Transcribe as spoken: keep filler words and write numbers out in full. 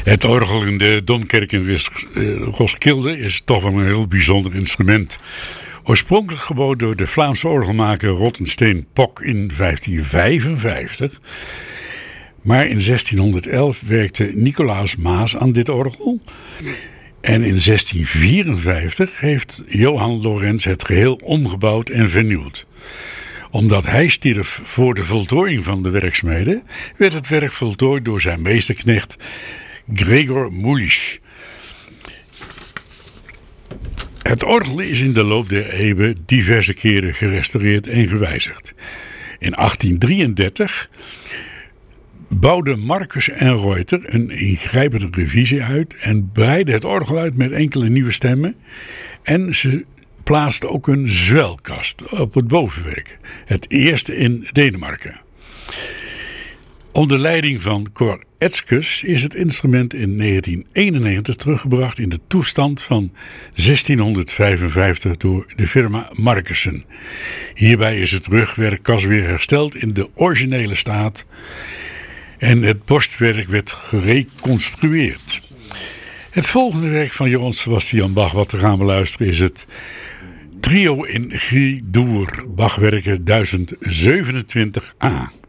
Het orgel in de Domkerk in Roskilde is toch wel een heel bijzonder instrument. Oorspronkelijk gebouwd door de Vlaamse orgelmaker Rottensteen Pok in vijftien vijfenvijftig. Maar in zestienhonderdelf werkte Nicolaas Maas aan dit orgel. En in zestien vierenvijftig heeft Johan Lorenz het geheel omgebouwd en vernieuwd. Omdat hij stierf voor de voltooiing van de werkzaamheden, werd het werk voltooid door zijn meesterknecht Gregor Mulisch. Het orgel is in de loop der eeuwen diverse keren gerestaureerd en gewijzigd. In achttien drieëndertig bouwden Marcus en Reuter een ingrijpende revisie uit en breidden het orgel uit met enkele nieuwe stemmen. En ze plaatsten ook een zwelkast op het bovenwerk, het eerste in Denemarken. Onder leiding van Cor Etzkes is het instrument in negentien eenennegentig teruggebracht in de toestand van zestienhonderdvijfenvijftig door de firma Marcussen. Hierbij is het rugwerkkas weer hersteld in de originele staat en het borstwerk werd gereconstrueerd. Het volgende werk van Johann Sebastian Bach wat we gaan beluisteren is het Trio in G-dur Bachwerken duizend zevenentwintig a.